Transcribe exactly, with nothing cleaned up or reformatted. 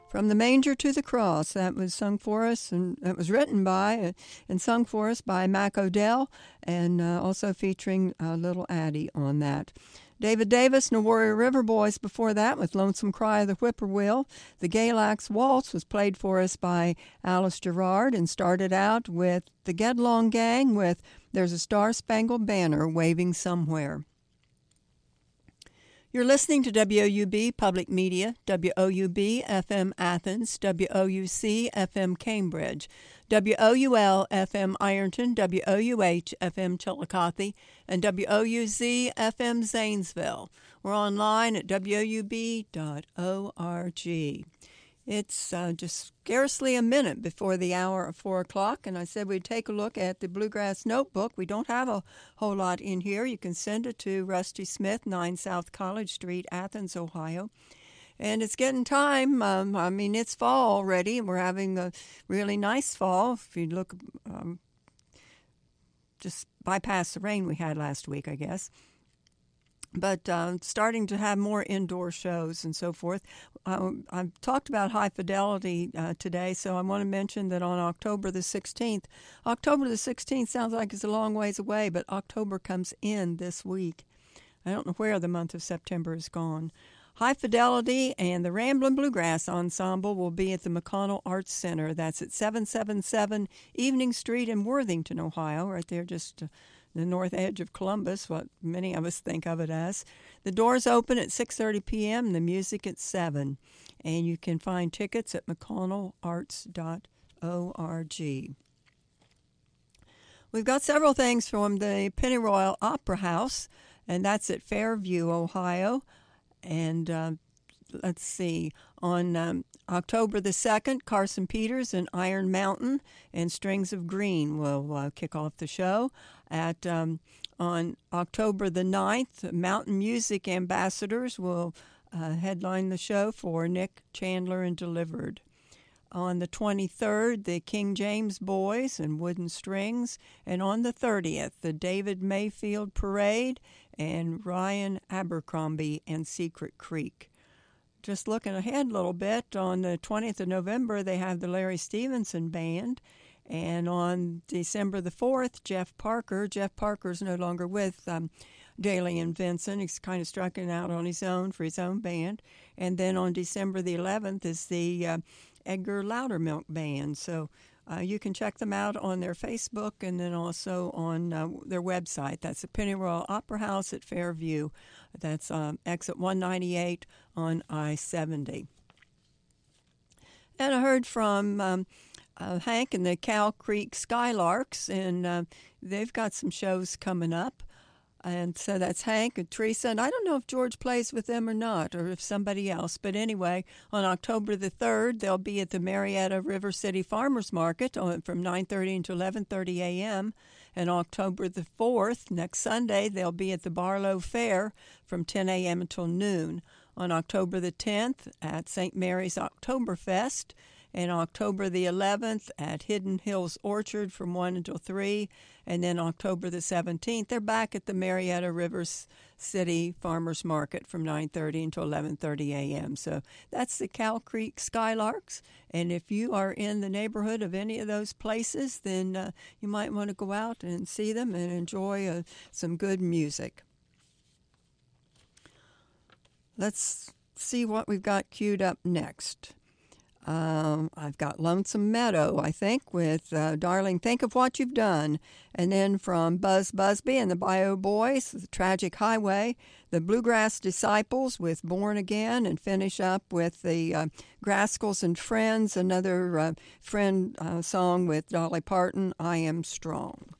From the Manger to the Cross. That was sung for us, and that was written by uh, and sung for us by Mac Odell, and uh, also featuring uh, Little Addie on that. David Davis and the Warrior River Boys before that with Lonesome Cry of the Whippoorwill. The Galax Waltz was played for us by Alice Gerard and started out with the Gedlong Gang with There's a Star-Spangled Banner Waving Somewhere. You're listening to W O U B Public Media, W O U B F M Athens, W O U C F M Cambridge, W O U L F M Ironton, W O U H F M Chillicothe, and W O U Z F M Zanesville. We're online at W O U B dot org. It's uh, just scarcely a minute before the hour of four o'clock, and I said we'd take a look at the Bluegrass Notebook. We don't have a whole lot in here. You can send it to Rusty Smith, nine South College Street, Athens, Ohio. And it's getting time. Um, I mean, it's fall already, and we're having a really nice fall. If you look, um, just bypass the rain we had last week, I guess. But uh, starting to have more indoor shows and so forth. Uh, I've talked about High Fidelity uh, today, so I want to mention that on October the sixteenth, October the sixteenth sounds like it's a long ways away, but October comes in this week. I don't know where the month of September is gone. High Fidelity and the Ramblin' Bluegrass Ensemble will be at the McConnell Arts Center. That's at seven seventy-seven Evening Street in Worthington, Ohio, right there just... Uh, the north edge of Columbus, what many of us think of it as. The doors open at six thirty p.m. and the music at seven. And you can find tickets at mcconnell arts dot org. We've got several things from the Pennyroyal Opera House, and that's at Fairview, Ohio. And uh, let's see, on um, October the second, Carson Peters and Iron Mountain and Strings of Green will uh, kick off the show. At um, on October the ninth, Mountain Music Ambassadors will uh, headline the show for Nick Chandler and Delivered. On the twenty-third, the King James Boys and Wooden Strings. And on the thirtieth, the David Mayfield Parade and Ryan Abercrombie and Secret Creek. Just looking ahead a little bit, on the twentieth of November, they have the Larry Stevenson Band. And on December the fourth, Jeff Parker. Jeff Parker's no longer with um, Daly and Vincent. He's kind of striking out on his own for his own band. And then on December the eleventh is the uh, Edgar Loudermilk Band. So uh, you can check them out on their Facebook and then also on uh, their website. That's the Pennyroyal Opera House at Fairview. That's um, exit one ninety-eight on I seventy. And I heard from... Um, Uh, Hank and the Cow Creek Skylarks, and uh, they've got some shows coming up. And so that's Hank and Teresa, and I don't know if George plays with them or not, or if somebody else. But anyway, on October the third, they'll be at the Marietta River City Farmers Market on, from nine thirty until eleven thirty a.m. And October the fourth, next Sunday, they'll be at the Barlow Fair from ten a.m. until noon. On October the tenth, at Saint Mary's Oktoberfest. And October the eleventh at Hidden Hills Orchard from one until three. And then October the seventeenth, they're back at the Marietta River City Farmers Market from nine thirty until eleven thirty a.m. So that's the Cow Creek Skylarks. And if you are in the neighborhood of any of those places, then uh, you might want to go out and see them and enjoy uh, some good music. Let's see what we've got queued up next. Um, I've got Lonesome Meadow, I think, with uh, Darling, Think of What You've Done. And then from Buzz Busby and the Bio Boys, The Tragic Highway, the Bluegrass Disciples with Born Again, and finish up with the uh, Grascals and Friends, another uh, friend uh, song with Dolly Parton, I Am Strong.